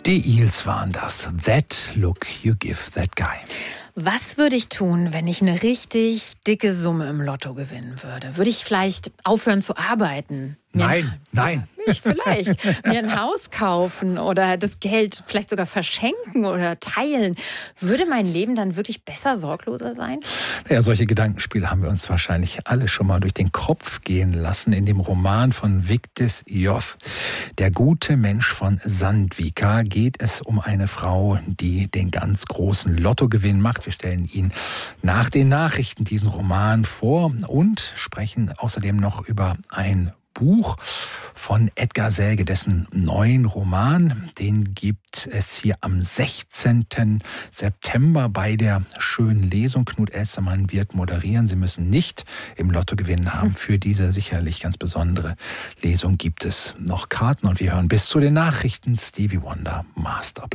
Die Eels waren das. That look you give that guy. Was würde ich tun, wenn ich eine richtig dicke Summe im Lotto gewinnen würde? Würde ich vielleicht aufhören zu arbeiten? Nein. Nicht vielleicht. Mir ein Haus kaufen oder das Geld vielleicht sogar verschenken oder teilen. Würde mein Leben dann wirklich besser, sorgloser sein? Ja, solche Gedankenspiele haben wir uns wahrscheinlich alle schon mal durch den Kopf gehen lassen. In dem Roman von Vigdis Hjorth, Der gute Mensch von Sandvika, geht es um eine Frau, die den ganz großen Lottogewinn macht. Wir stellen Ihnen nach den Nachrichten diesen Roman vor und sprechen außerdem noch über ein Buch von Edgar Selge, dessen neuen Roman, den gibt es hier am 16. September bei der schönen Lesung. Knut Elstermann wird moderieren. Sie müssen nicht im Lotto gewinnen haben. Für diese sicherlich ganz besondere Lesung gibt es noch Karten und wir hören bis zu den Nachrichten Stevie Wonder, Master Plan.